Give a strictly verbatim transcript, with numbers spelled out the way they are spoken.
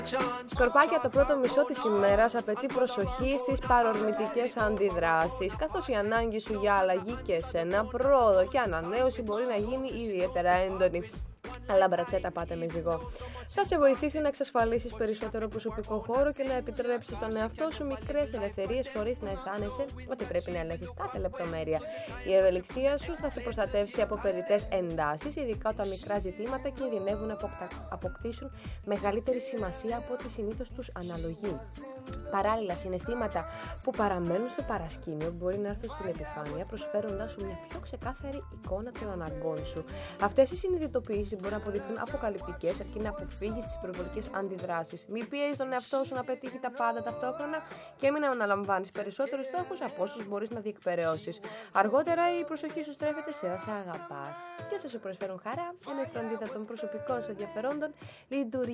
Σκορπάκια, το πρώτο μισό της ημέρας απαιτεί προσοχή στις παρορμητικές αντιδράσεις, καθώς η ανάγκη σου για αλλαγή και εσένα, πρόοδο και ανανέωση μπορεί να γίνει ιδιαίτερα έντονη. Αλλά μπρατσέτα, πάτε με ζυγό. Θα σε βοηθήσει να εξασφαλίσεις περισσότερο προσωπικό χώρο και να επιτρέψεις στον εαυτό σου μικρές ελευθερίες χωρίς να αισθάνεσαι ότι πρέπει να ελέγχεις κάθε λεπτομέρεια. Η ευελιξία σου θα σε προστατεύσει από περιττές εντάσεις, ειδικά όταν μικρά ζητήματα κινδυνεύουν να αποκτήσουν μεγαλύτερη σημασία από ό,τι συνήθως τους αναλογεί. Παράλληλα, συναισθήματα που παραμένουν στο παρασκήνιο μπορεί να έρθουν στην επιφάνεια, προσφέροντας σου μια πιο ξεκάθαρη εικόνα των αναγκών σου. Αυτές οι συνειδητοποιήσεις μπορεί να αποδειχθούν αποκαλυπτικές, αρκεί να αποφύγεις τις υπερβολικές αντιδράσεις. Μην πιέζεις τον εαυτό σου να πετύχει τα πάντα ταυτόχρονα και μην αναλαμβάνεις περισσότερους στόχους από όσους μπορείς να διεκπεραιώσεις. Αργότερα η προσοχή σου στρέφεται σε όσα αγαπάς και όσα σου προσφέρουν χαρά, ενώ η φροντίδα των προσωπικών σου ενδιαφερόντων λειτουργεί